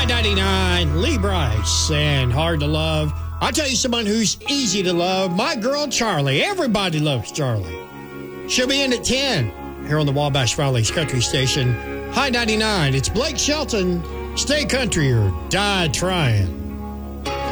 High 99, Lee Brice, and Hard to Love. I'll tell you someone who's easy to love. My girl, Charlie. Everybody loves Charlie. She'll be in at 10 here on the Wabash Valley's country station. High 99, it's Blake Shelton. Stay country or die trying.